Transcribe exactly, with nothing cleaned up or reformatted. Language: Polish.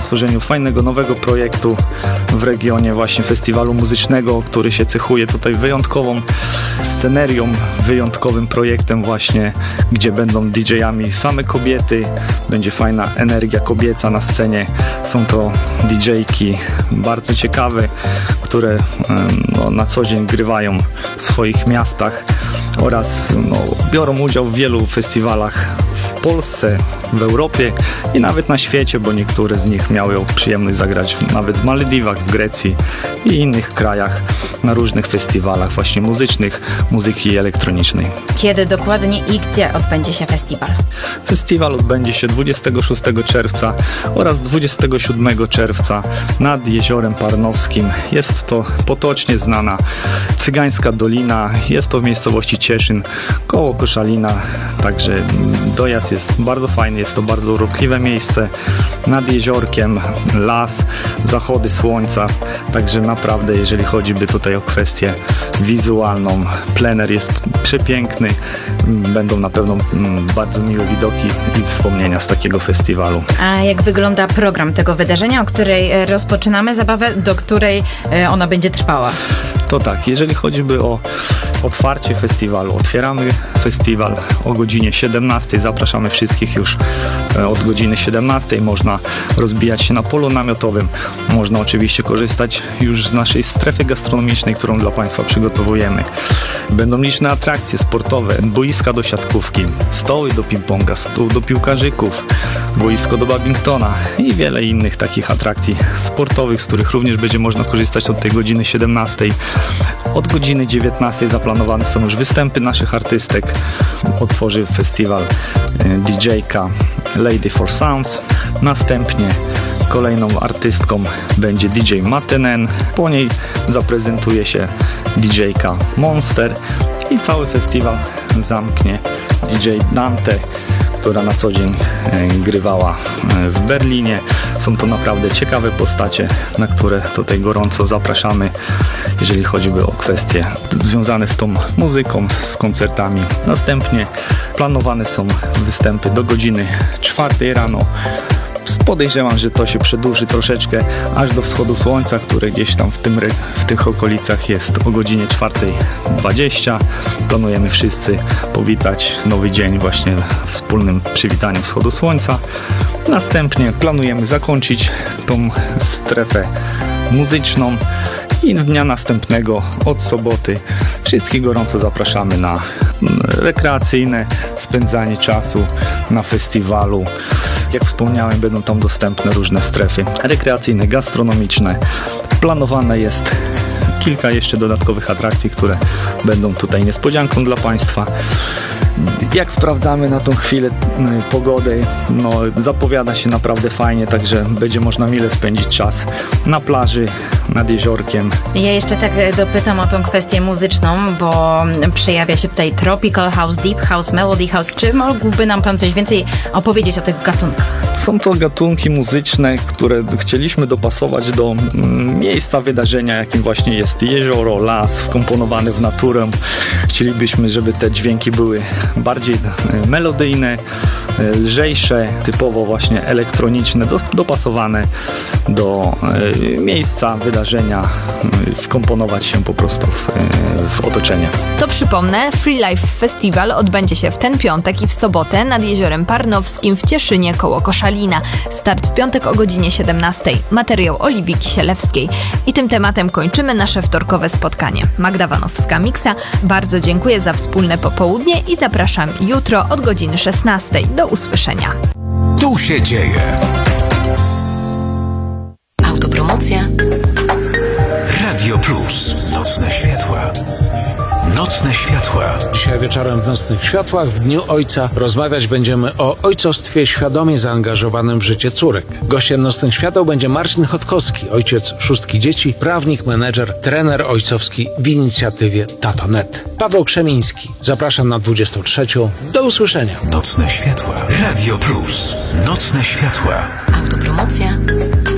stworzeniu fajnego, nowego projektu w regionie właśnie festiwalu muzycznego, który się cechuje tutaj wyjątkową scenerią, wyjątkowym projektem właśnie, gdzie będą didżejami same kobiety, będzie fajna energia kobieca na scenie. Są to didżejki bardzo ciekawe, które no, na co dzień grywają w swoich miastach oraz no, biorą udział w wielu festiwalach w Polsce, w Europie i nawet na świecie, bo niektóre z nich miały przyjemność zagrać nawet w Malediwach, w Grecji i innych krajach na różnych festiwalach właśnie muzycznych, muzyki elektronicznej. Kiedy dokładnie i gdzie odbędzie się festiwal? Festiwal odbędzie się dwudziestego szóstego czerwca oraz dwudziestego siódmego czerwca nad Jeziorem Parnowskim. Jest to potocznie znana Cygańska Dolina, jest to w miejscowości Cieszyn, koło Koszalina, także dojazd jest bardzo fajny, jest to bardzo urokliwe miejsce, nad jeziorkiem, las, zachody słońca, także naprawdę jeżeli chodzi by tutaj o kwestię wizualną, plener jest przepiękny, będą na pewno bardzo miłe widoki i wspomnienia z takiego festiwalu. A jak wygląda program tego wydarzenia, o której rozpoczynamy zabawę, do której ona będzie trwała? To tak, jeżeli chodzi by o otwarcie festiwalu, otwieramy festiwal o godzinie siedemnastej, zapraszamy wszystkich już od godziny siedemnastej, można rozbijać się na polu namiotowym, można oczywiście korzystać już z naszej strefy gastronomicznej, którą dla Państwa przygotowujemy. Będą liczne atrakcje sportowe, boiska do siatkówki, stoły do ping-ponga, stół do piłkarzyków, boisko do badmintona i wiele innych takich atrakcji sportowych, z których również będzie można korzystać od tej godziny siedemnastej. Od godziny dziewiętnastej zaplanowane są już występy naszych artystek. Otworzy festiwal didżejka Lady for Sounds. Następnie kolejną artystką będzie D J Matenen. Po niej zaprezentuje się didżejka Monster i cały festiwal zamknie D J Dante, która na co dzień grywała w Berlinie. Są to naprawdę ciekawe postacie, na które tutaj gorąco zapraszamy, jeżeli chodzi o kwestie związane z tą muzyką, z koncertami. Następnie planowane są występy do godziny czwartej rano. Podejrzewam, że to się przedłuży troszeczkę aż do wschodu słońca, które gdzieś tam w, tym, w tych okolicach jest o godzinie czwartej dwadzieścia. Planujemy wszyscy powitać nowy dzień właśnie w wspólnym przywitaniu wschodu słońca. Następnie planujemy zakończyć tą strefę muzyczną i dnia następnego od soboty wszystkich gorąco zapraszamy na rekreacyjne spędzanie czasu na festiwalu. Jak wspomniałem, będą tam dostępne różne strefy rekreacyjne, gastronomiczne. Planowane jest kilka jeszcze dodatkowych atrakcji, które będą tutaj niespodzianką dla Państwa. Jak sprawdzamy na tą chwilę pogodę, no zapowiada się naprawdę fajnie, także będzie można mile spędzić czas na plaży, nad jeziorkiem. Ja jeszcze tak dopytam o tą kwestię muzyczną, bo przejawia się tutaj tropical house, deep house, melody house. Czy mógłby nam Pan coś więcej opowiedzieć o tych gatunkach? Są to gatunki muzyczne, które chcieliśmy dopasować do miejsca wydarzenia, jakim właśnie jest jezioro, las wkomponowany w naturę. Chcielibyśmy, żeby te dźwięki były bardziej melodyjne, lżejsze, typowo właśnie elektroniczne, dopasowane do miejsca wydarzenia, wkomponować się po prostu w, w otoczenie. To przypomnę, Free Life Festival odbędzie się w ten piątek i w sobotę nad Jeziorem Parnowskim w Cieszynie koło Koszalina. Start w piątek o godzinie siedemnastej. Materiał Oliwii Kisielewskiej. I tym tematem kończymy nasze wtorkowe spotkanie. Magda Wanowska-Miksa, bardzo dziękuję za wspólne popołudnie i zapraszam jutro od godziny szesnastej. Do usłyszenia. Tu się dzieje. Autopromocja. Radio Plus. Nocne światła. Nocne światła. Dzisiaj wieczorem w Nocnych Światłach, w Dniu Ojca, rozmawiać będziemy o ojcostwie świadomie zaangażowanym w życie córek. Gościem Nocnych Świateł będzie Marcin Chodkowski, ojciec szóstki dzieci, prawnik, menedżer, trener ojcowski w inicjatywie Tato kropka net. Paweł Krzemiński. Zapraszam na dwudziestą trzecią. Do usłyszenia. Nocne światła. Radio Plus. Nocne światła. Autopromocja.